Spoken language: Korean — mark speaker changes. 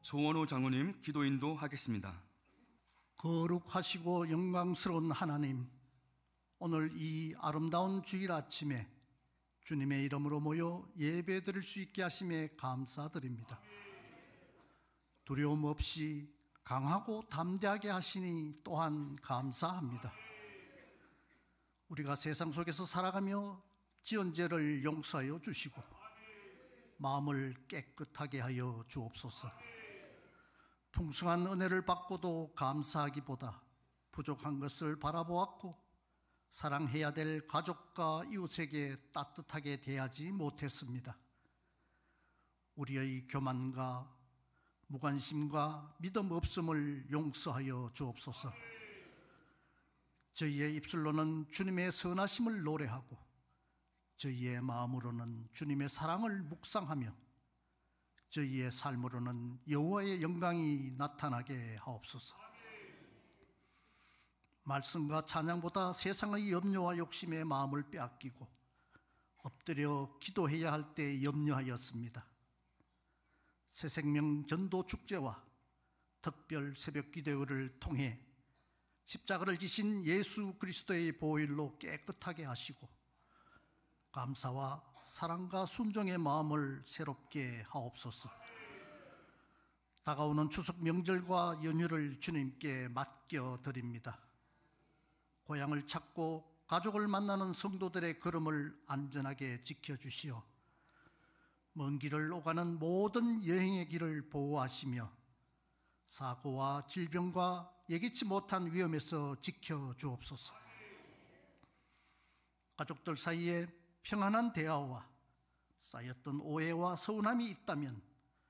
Speaker 1: 조원호 장로님 기도 인도하겠습니다.
Speaker 2: 거룩하시고 영광스러운 하나님, 오늘 이 아름다운 주일 아침에 주님의 이름으로 모여 예배드릴 수 있게 하심에 감사드립니다. 두려움 없이 강하고 담대하게 하시니 또한 감사합니다. 우리가 세상 속에서 살아가며 지은 죄를 용서하여 주시고 마음을 깨끗하게 하여 주옵소서. 풍성한 은혜를 받고도 감사하기보다 부족한 것을 바라보았고 사랑해야 될 가족과 이웃에게 따뜻하게 대하지 못했습니다. 우리의 교만과 무관심과 믿음 없음을 용서하여 주옵소서. 저희의 입술로는 주님의 선하심을 노래하고 저희의 마음으로는 주님의 사랑을 묵상하며 저희의 삶으로는 여호와의 영광이 나타나게 하옵소서. 말씀과 찬양보다 세상의 염려와 욕심에 마음을 빼앗기고 엎드려 기도해야 할 때 염려하였습니다. 새생명 전도 축제와 특별 새벽 기도회를 통해 십자가를 지신 예수 그리스도의 보혈로 깨끗하게 하시고 감사와 사랑과 순종의 마음을 새롭게 하옵소서. 다가오는 추석 명절과 연휴를 주님께 맡겨드립니다. 고향을 찾고 가족을 만나는 성도들의 걸음을 안전하게 지켜주시어 먼 길을 오가는 모든 여행의 길을 보호하시며 사고와 질병과 예기치 못한 위험에서 지켜주옵소서. 가족들 사이에 평안한 대화와 쌓였던 오해와 서운함이 있다면